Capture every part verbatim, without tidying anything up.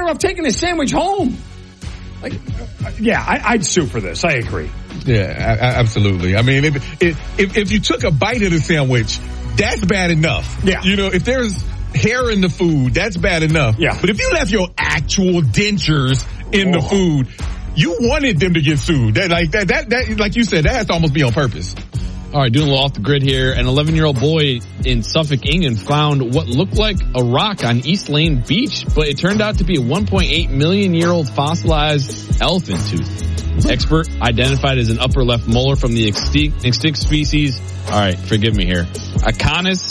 better off taking a sandwich home. Like, uh, yeah, I, I'd sue for this. I agree. Yeah, I, I, absolutely. I mean, if, if if you took a bite of the sandwich, that's bad enough. Yeah. You know, if there's hair in the food, that's bad enough. Yeah. But if you left your actual dentures in oh. the food, you wanted them to get sued. That, like that, that, that, like you said, that has to almost be on purpose. All right, doing a little off the grid here. An eleven-year-old boy in Suffolk, England found what looked like a rock on East Lane Beach, but it turned out to be a one point eight million year old fossilized elephant tooth. Expert identified as an upper left molar from the extinct, extinct species. All right, forgive me here. Acanis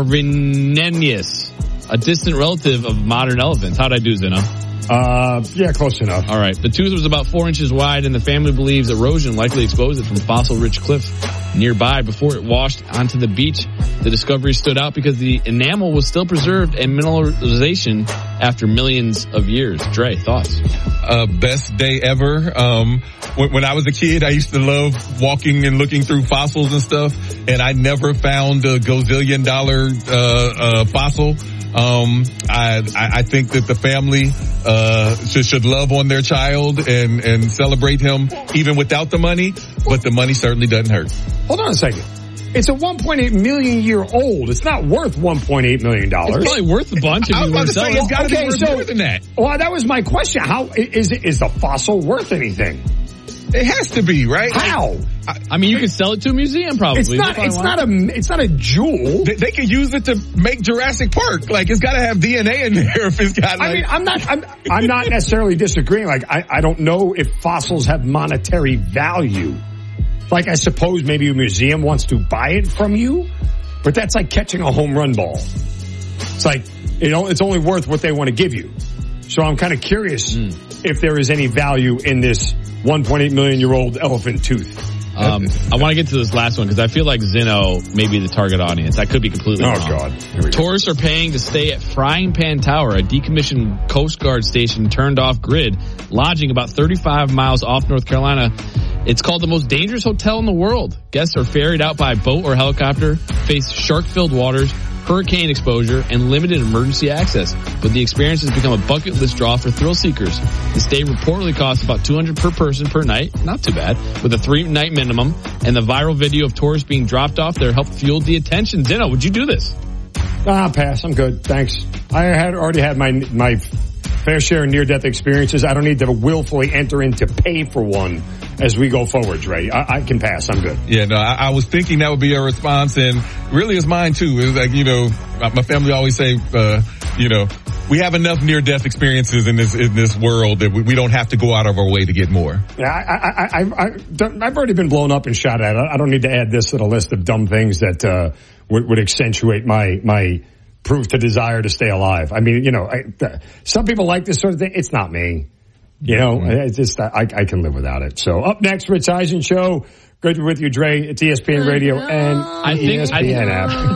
arvinensis, a distant relative of modern elephants. How'd I do, Zeno? Uh, yeah, close enough. All right. The tooth was about four inches wide, and the family believes erosion likely exposed it from fossil-rich cliffs nearby before it washed onto the beach. The discovery stood out because the enamel was still preserved and mineralization after millions of years. Dre, thoughts? Uh, best day ever. Um, when, when I was a kid, I used to love walking and looking through fossils and stuff, and I never found a gazillion dollar, uh, uh, fossil. Um, I, I think that the family, uh, should, should love on their child and, and celebrate him even without the money, but the money certainly doesn't hurt. Hold on a second. It's a one point eight million year old. It's not worth one point eight million dollars. It's probably worth a bunch if I was you about want to to sell say, it. it's gotta Okay, be worth so- more than that. Well, that was my question. How is it, is the fossil worth anything? It has to be, right? How? I mean, you could sell it to a museum probably. It's not. If I It's want. not a. It's not a jewel. They, they could use it to make Jurassic Park. Like, it's gotta have D N A in there if it's got like... I mean, I'm not. I'm. I'm not necessarily disagreeing. Like, I. I don't know if fossils have monetary value. Like, I suppose maybe a museum wants to buy it from you, but that's like catching a home run ball. It's like, you know, it's only worth what they want to give you. So I'm kind of curious mm. if there is any value in this one point eight million year old elephant tooth. Um, I want to get to this last one because I feel like Zeno may be the target audience. I could be completely oh, wrong. Oh, God. Tourists are paying to stay at Frying Pan Tower, a decommissioned Coast Guard station turned off grid, lodging about thirty-five miles off North Carolina. It's called the most dangerous hotel in the world. Guests are ferried out by boat or helicopter, face shark-filled waters, hurricane exposure, and limited emergency access. But the experience has become a bucket list draw for thrill seekers. The stay reportedly costs about two hundred dollars per person per night. Not too bad. With a three-night minimum. And the viral video of tourists being dropped off there helped fuel the attention. Zeno, would you do this? Ah, pass. I'm good. Thanks. I had already had my my fair share of near-death experiences. I don't need to willfully enter in to pay for one as we go forward, Dre. I, I can pass. I'm good. Yeah, no, I, I was thinking that would be a response, and really it's mine too. It was like, you know, my family always say, uh, you know, we have enough near-death experiences in this in this world that we, we don't have to go out of our way to get more. Yeah, I, I, I, I, I've already been blown up and shot at. I don't need to add this to the list of dumb things that uh, would, would accentuate my my proof to desire to stay alive. I mean, you know, I, th- some people like this sort of thing. It's not me. You know, mm-hmm. it's just I, I can live without it. So up next, Rich Eisen Show. Great to be with you, Dre. It's E S P N Radio and I think, E S P N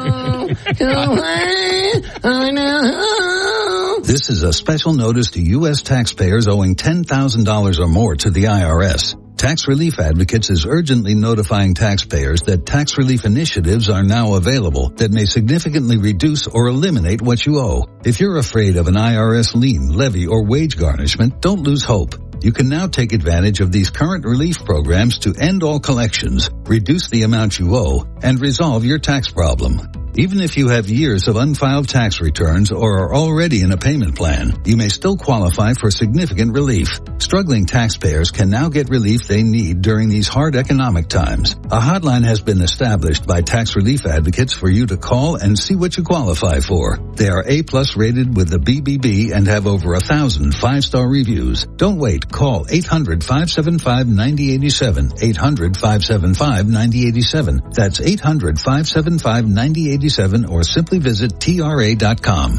I app. This is a special notice to U S taxpayers owing ten thousand dollars or more to the I R S. Tax Relief Advocates is urgently notifying taxpayers that tax relief initiatives are now available that may significantly reduce or eliminate what you owe. If you're afraid of an I R S lien, levy, or wage garnishment, don't lose hope. You can now take advantage of these current relief programs to end all collections, reduce the amount you owe, and resolve your tax problem. Even if you have years of unfiled tax returns or are already in a payment plan, you may still qualify for significant relief. Struggling taxpayers can now get relief they need during these hard economic times. A hotline has been established by Tax Relief Advocates for you to call and see what you qualify for. They are A-plus rated with the B B B and have over a thousand five-star reviews. Don't wait. Call eight hundred, five seven five, nine zero eight seven, eight hundred, five seven five, nine zero eight seven. That's eight hundred, five seven five, nine zero eight seven or simply visit T R A dot com.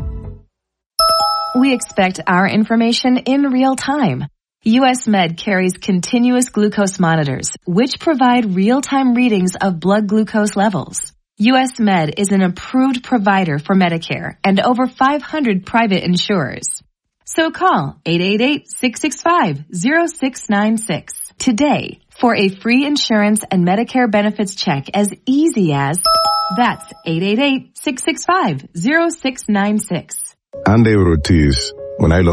We expect our information in real time. U S Med carries continuous glucose monitors, which provide real-time readings of blood glucose levels. U S Med is an approved provider for Medicare and over five hundred private insurers. So call eight eight eight, six six five, zero six nine six today for a free insurance and Medicare benefits check as easy as that's eight eight eight, six six five, zero six nine six. Andy Ortiz, when I lost